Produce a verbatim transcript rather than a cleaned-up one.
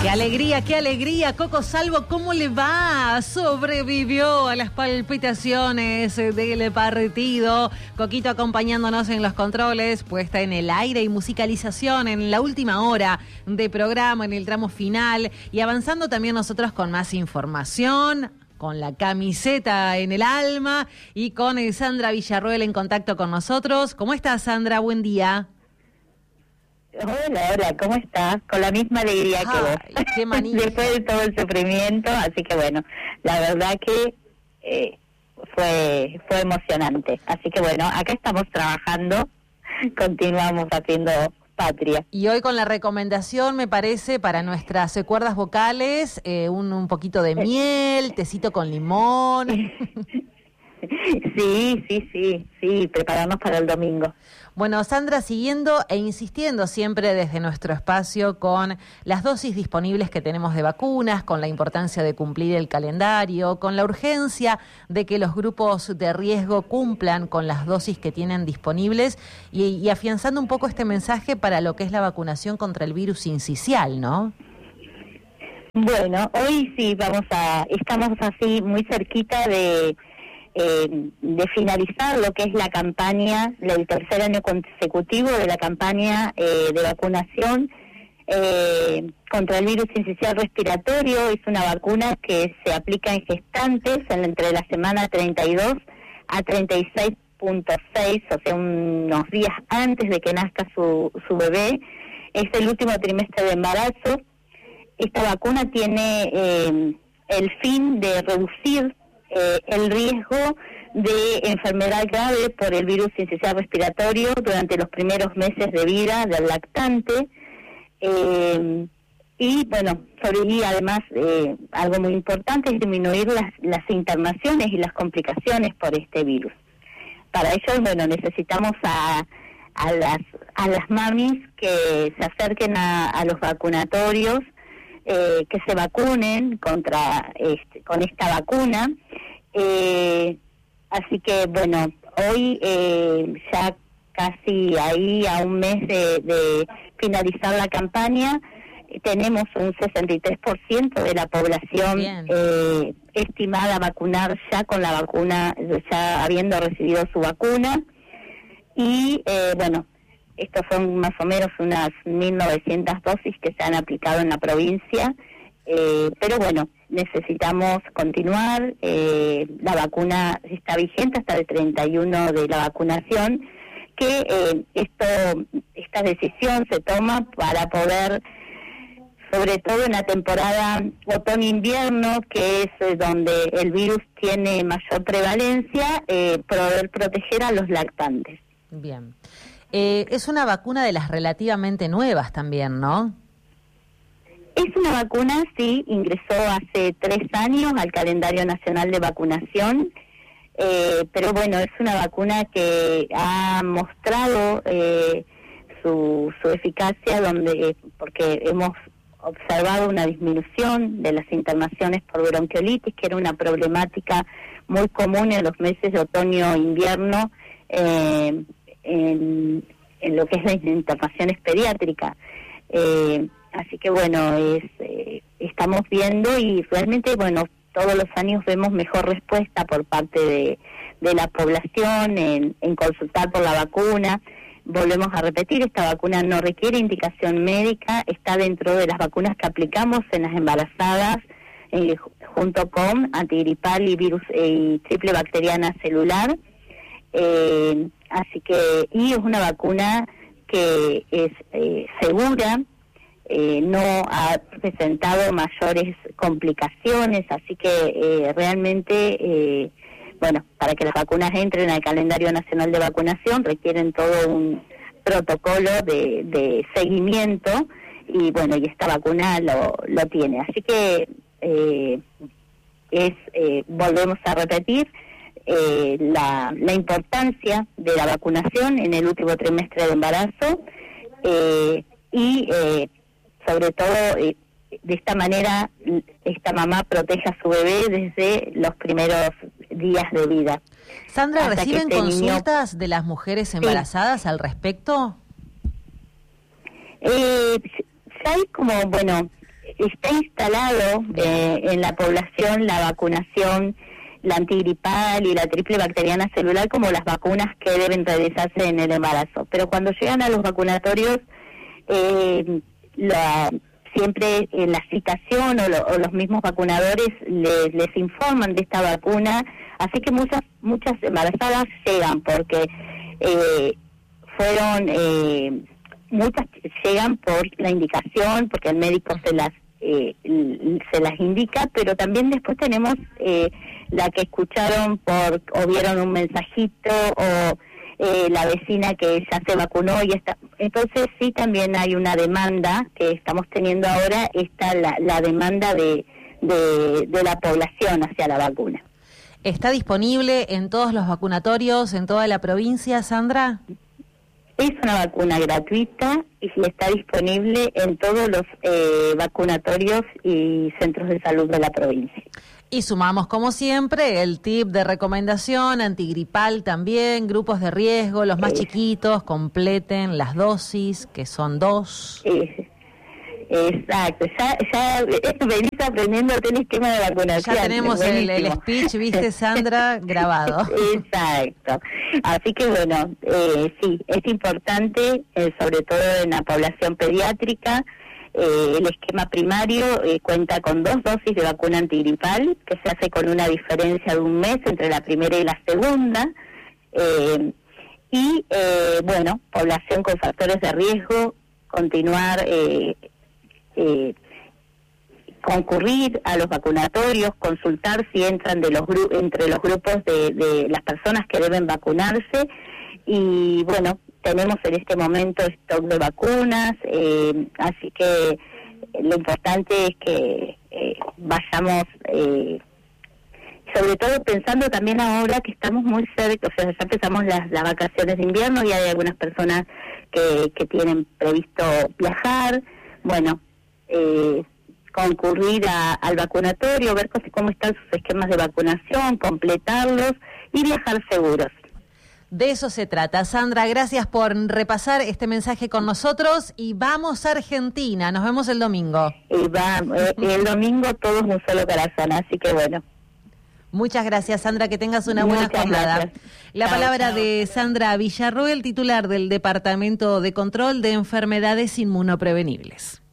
Qué alegría, qué alegría. Coco Salvo, ¿cómo le va? Sobrevivió a las palpitaciones del partido. Coquito acompañándonos en los controles, puesta en el aire y musicalización en la última hora de programa, en el tramo final. Y avanzando también nosotros con más información, con la camiseta en el alma y con Sandra Villarroel en contacto con nosotros. ¿Cómo estás, Sandra? Buen día. Hola, hola, ¿cómo estás? Con la misma alegría Ay, que vos. Qué manija. Después de todo el sufrimiento, así que bueno, la verdad que eh, fue fue emocionante. Así que bueno, acá estamos trabajando, continuamos haciendo patria. Y hoy con la recomendación, me parece, para nuestras cuerdas vocales, eh, un, un poquito de miel, tecito con limón. Sí, sí, sí, sí, prepararnos para el domingo. Bueno, Sandra, siguiendo e insistiendo siempre desde nuestro espacio con las dosis disponibles que tenemos de vacunas, con la importancia de cumplir el calendario, con la urgencia de que los grupos de riesgo cumplan con las dosis que tienen disponibles y, y afianzando un poco este mensaje para lo que es la vacunación contra el virus sincicial, ¿no? Bueno, hoy sí vamos a, estamos así muy cerquita de... Eh, de finalizar lo que es la campaña, el tercer año consecutivo de la campaña eh, de vacunación eh, contra el virus sincicial respiratorio. Es una vacuna que se aplica en gestantes en, entre la semana treinta y dos a treinta y seis punto seis, o sea, unos días antes de que nazca su, su bebé. Es el último trimestre de embarazo. Esta vacuna tiene eh, el fin de reducir Eh, el riesgo de enfermedad grave por el virus sincicial respiratorio durante los primeros meses de vida del lactante eh, y bueno, sobre y además eh, algo muy importante es disminuir las, las internaciones y las complicaciones por este virus. Para ello, bueno, necesitamos a, a las a las mamis que se acerquen a, a los vacunatorios, Eh, que se vacunen contra este, con esta vacuna. Eh, así que bueno, hoy eh, ya casi ahí a un mes de, de finalizar la campaña, tenemos un sesenta y tres por ciento de la población eh, estimada a vacunar ya con la vacuna, ya habiendo recibido su vacuna. Y eh, bueno, estos son más o menos unas mil novecientas dosis que se han aplicado en la provincia, eh, pero bueno, necesitamos continuar. Eh, la vacuna está vigente hasta el treinta y uno de la vacunación, que eh, esto esta decisión se toma para poder, sobre todo en la temporada otoño-invierno, que es eh, donde el virus tiene mayor prevalencia, eh, poder proteger a los lactantes. Bien. Eh, es una vacuna de las relativamente nuevas también, ¿no? Es una vacuna, sí, ingresó hace tres años al calendario nacional de vacunación, eh, pero bueno, es una vacuna que ha mostrado eh, su, su eficacia, donde porque hemos observado una disminución de las internaciones por bronquiolitis, que era una problemática muy común en los meses de otoño e invierno, eh, En, en lo que es las internaciones pediátricas. Eh, así que bueno, es eh, estamos viendo y realmente, bueno, todos los años vemos mejor respuesta por parte de, de la población en, en consultar por la vacuna. Volvemos a repetir, esta vacuna no requiere indicación médica, está dentro de las vacunas que aplicamos en las embarazadas, eh, junto con antigripal y virus eh, y triple bacteriana celular. Eh, así que, y es una vacuna que es eh, segura, eh, no ha presentado mayores complicaciones, así que eh, realmente, eh, bueno, para que las vacunas entren al calendario nacional de vacunación requieren todo un protocolo de, de seguimiento y bueno, y esta vacuna lo, lo tiene. Así que eh, es eh, volvemos a repetir, Eh, la, la importancia de la vacunación en el último trimestre de embarazo eh, y eh, sobre todo eh, de esta manera esta mamá protege a su bebé desde los primeros días de vida. Sandra, ¿reciben este consultas niño... de las mujeres embarazadas sí. al respecto? Eh, hay como, bueno, está instalado eh, en la población la vacunación, la antigripal y la triple bacteriana celular como las vacunas que deben realizarse en el embarazo. Pero cuando llegan a los vacunatorios, eh, la, siempre en la citación o, lo, o los mismos vacunadores les, les informan de esta vacuna, así que muchas muchas embarazadas llegan porque eh, fueron... Eh, muchas llegan por la indicación, porque el médico se las eh, se las indica, pero también después tenemos eh, la que escucharon por o vieron un mensajito o eh, la vecina que ya se vacunó y está. Entonces sí, también hay una demanda que estamos teniendo ahora, está la, la demanda de, de, de la población hacia la vacuna. ¿Está disponible en todos los vacunatorios, en toda la provincia, Sandra? Es una vacuna gratuita y está disponible en todos los eh, vacunatorios y centros de salud de la provincia. Y sumamos, como siempre, el tip de recomendación, antigripal también, grupos de riesgo, los más eh, chiquitos, completen las dosis, que son dos. Eh, exacto, ya, ya venís aprendiendo el esquema de vacunación. Ya tenemos el, el speech, ¿viste, Sandra? Grabado. Exacto. Así que bueno, eh, sí, es importante, eh, sobre todo en la población pediátrica, eh, el esquema primario eh, cuenta con dos dosis de vacuna antigripal, que se hace con una diferencia de un mes entre la primera y la segunda, eh, y eh, bueno, población con factores de riesgo, continuar... Eh, Eh, concurrir a los vacunatorios, consultar si entran de los gru- entre los grupos de, de las personas que deben vacunarse y bueno, tenemos en este momento stock de vacunas, eh, así que lo importante es que eh, vayamos, eh, sobre todo pensando también ahora que estamos muy cerca, o sea, ya empezamos las, las vacaciones de invierno y hay algunas personas que, que tienen previsto viajar, bueno, Eh, concurrir a, al vacunatorio, ver cómo están sus esquemas de vacunación, completarlos y viajar seguros. De eso se trata. Sandra, gracias por repasar este mensaje con nosotros y vamos a Argentina. Nos vemos el domingo. Y va, eh, el domingo todos un solo corazón, así que bueno. Muchas gracias, Sandra, que tengas una buena Muchas jornada. Gracias. La chao, palabra chao. de Sandra Villarroel, titular del Departamento de Control de Enfermedades Inmunoprevenibles.